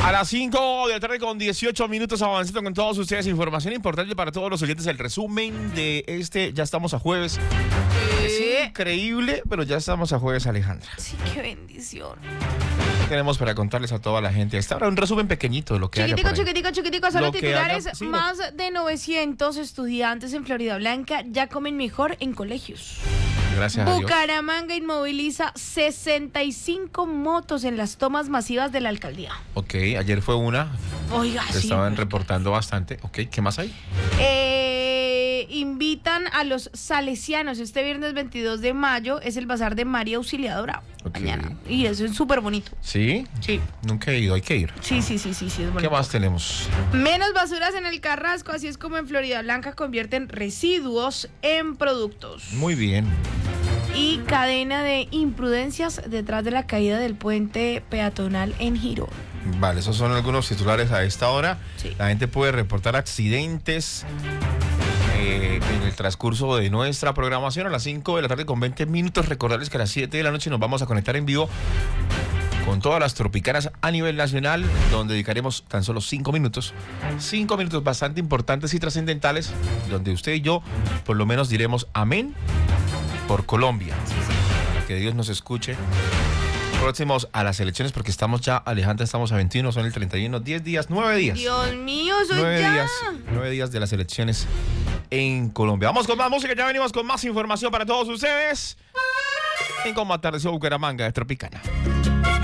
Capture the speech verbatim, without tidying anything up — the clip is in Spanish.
A las cinco de la tarde con dieciocho minutos avanzando con todos ustedes. Información importante para todos los oyentes. El resumen de este, ya estamos a jueves. Es increíble, pero ya estamos a jueves, Alejandra. Sí, qué bendición. ¿Qué tenemos para contarles a toda la gente? Esta hora un resumen pequeñito de lo que Chiquitico, haya por ahí. chiquitico, chiquitico, solo Lo que titulares. haya- sí, lo- Más de novecientos estudiantes en Florida Blanca ya comen mejor en colegios. Gracias a Dios. Bucaramanga inmoviliza sesenta y cinco motos en las tomas masivas de la alcaldía. Ok, ayer fue una. Oiga, sí. Estaban reportando bastante. Ok, ¿qué más hay? Eh, invitan a los salesianos. Este viernes veintidós de mayo es el bazar de María Auxiliadora. Ok. Mañana. Y eso es súper bonito. ¿Sí? Sí. Nunca he ido, hay que ir. Sí, sí, sí, sí, sí, es ¿Qué bonito. más tenemos? Menos basuras en el Carrasco, así es como en Florida Blanca convierten residuos en productos. Muy bien. Y cadena de imprudencias detrás de la caída del puente peatonal en Girón. Vale, esos son algunos titulares a esta hora. Sí. La gente puede reportar accidentes eh, en el transcurso de nuestra programación a las cinco de la tarde con veinte minutos. Recordarles que a las siete de la noche nos vamos a conectar en vivo con todas las tropicanas a nivel nacional, donde dedicaremos tan solo cinco minutos. Cinco minutos bastante importantes y trascendentales, donde usted y yo por lo menos diremos amén por Colombia. Para que Dios nos escuche. Próximos a las elecciones, porque estamos ya, Alejandra, estamos a veintiuno, son el treinta y uno, diez días, nueve días. Dios mío, soy Nueve ya. días, nueve días de las elecciones en Colombia. Vamos con más música, ya venimos con más información para todos ustedes en cómo atardeció Bucaramanga de Tropicana.